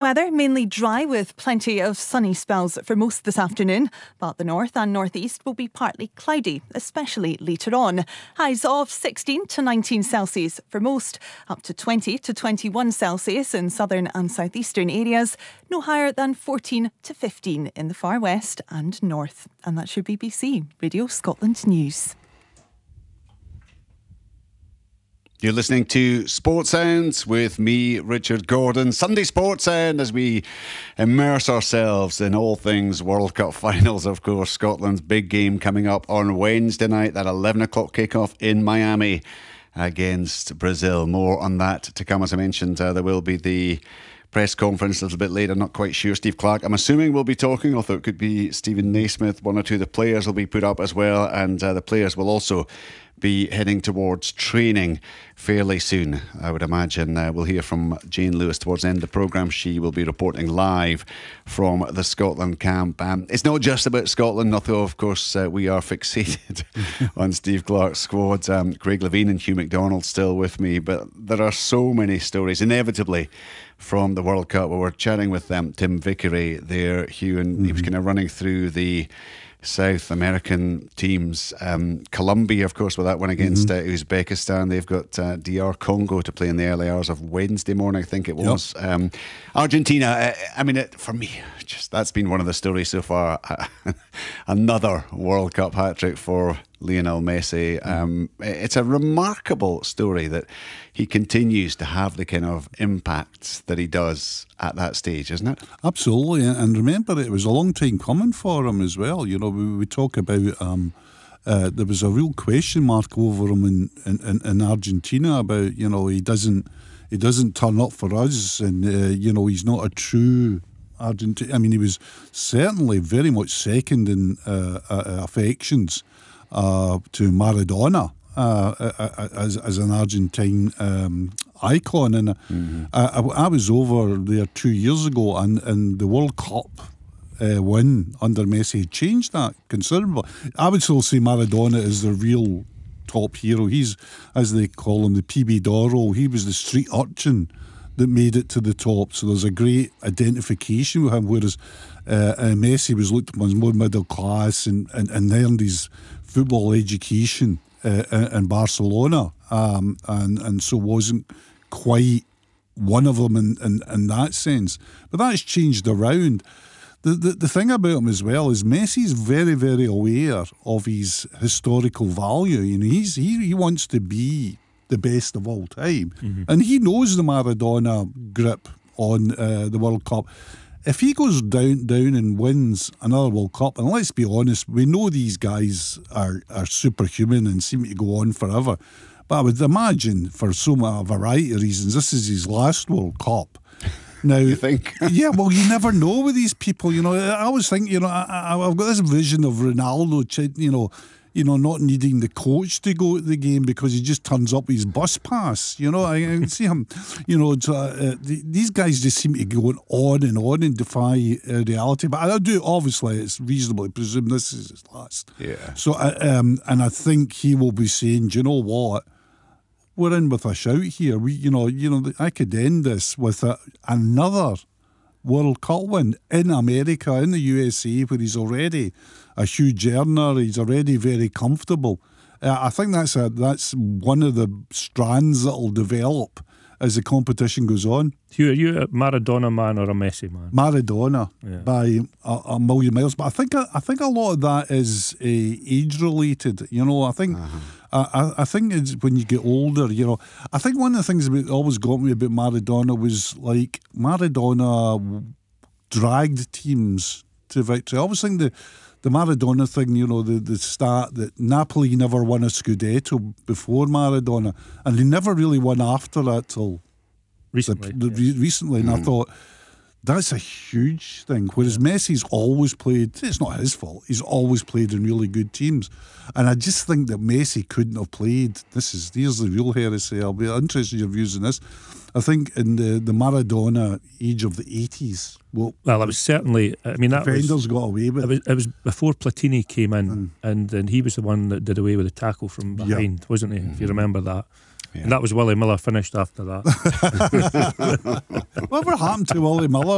weather, mainly dry with plenty of sunny spells for most this afternoon, but the north and northeast will be partly cloudy, especially later on. Highs of 16 to 19 Celsius for most, up to 20 to 21 Celsius in southern and southeastern areas, no higher than 14 to 15 in the far west and north. And that's your BBC Radio Scotland News. You're listening to Sports Sounds with me, Richard Gordon. Sunday Sports Sound as we immerse ourselves in all things World Cup finals, of course. Scotland's big game coming up on Wednesday night, that 11 o'clock kickoff in Miami against Brazil. More on that to come. As I mentioned, there will be the press conference a little bit later. Not quite sure. Steve Clarke, I'm assuming, will be talking, although it could be Stephen Naismith. One or two of the players will be put up as well, and the players will also be heading towards training fairly soon. I would imagine we'll hear from Jane Lewis towards the end of the programme. She will be reporting live from the Scotland camp. It's not just about Scotland, although of course we are fixated on Steve Clarke's squad. Craig Levein and Hugh McDonald still with me, but there are so many stories inevitably from the World Cup. We were chatting with Tim Vickery there, Hugh, and he was kind of running through the South American teams. Colombia, of course, with that one against Uzbekistan. They've got DR Congo to play in the early hours of Wednesday morning, I think it was. Yep. Argentina, for me, just that's been one of the stories so far. Another World Cup hat-trick for Lionel Messi. It's a remarkable story that he continues to have the kind of impact that he does at that stage, isn't it? Absolutely, and remember, it was a long time coming for him as well. You know, we talk about there was a real question mark over him in Argentina about, you know, he doesn't turn up for us, and you know, he's not a true Argentina. I mean, he was certainly very much second in affections to Maradona as an Argentine icon, and I was over there 2 years ago, and the World Cup win under Messi changed that considerably. I would still say Maradona is the real top hero. He's, as they call him, the PB Doro. He was the street urchin that made it to the top, so there's a great identification with him, whereas Messi was looked upon as more middle class and earned his football education in Barcelona, and so wasn't quite one of them in that sense. But that's changed around. The thing about him as well is Messi's very, very aware of his historical value. You know, he wants to be the best of all time, and he knows the Maradona grip on the World Cup. If he goes down and wins another World Cup, and let's be honest, we know these guys are superhuman and seem to go on forever, but I would imagine for a variety of reasons, this is his last World Cup. Now, you think? Yeah, well, you never know with these people. You know, I always think, you know, I've got this vision of Ronaldo, you know, not needing the coach to go to the game because he just turns up his bus pass. You know, I can see him. You know, these guys just seem to go on and defy reality. But I do, obviously, it's reasonable to presume this is his last. Yeah. So, and I think he will be saying, do you know what? We're in with a shout here. I could end this with another World Cup win in America, in the USA, where he's already a huge earner. He's already very comfortable. I think that's one of the strands that will develop as the competition goes on. Hugh, are you a Maradona man or a Messi man? Maradona, by a million miles. But I think a lot of that is age related. You know, I think I think it's when you get older. You know, I think one of the things that always got me about Maradona was like Maradona dragged teams to victory. I always think the Maradona thing, you know, the start that Napoli never won a Scudetto before Maradona, and they never really won after that till recently. And I thought, that's a huge thing. Whereas Messi's always played, it's not his fault, he's always played in really good teams. And I just think that Messi couldn't have played, here's the real heresy, I'll be interested in your views on this. I think in the Maradona age of the 80s, well, it was certainly, I mean, that defenders got away with it. Was before Platini came in, and he was the one that did away with the tackle from behind, wasn't he? If you remember that. Yeah. And that was Willie Miller finished after that. Whatever happened to Willie Miller?